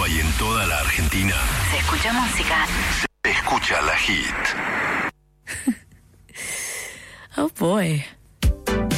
y en toda la Argentina. Se escucha música. Se escucha La Hit. Oh boy.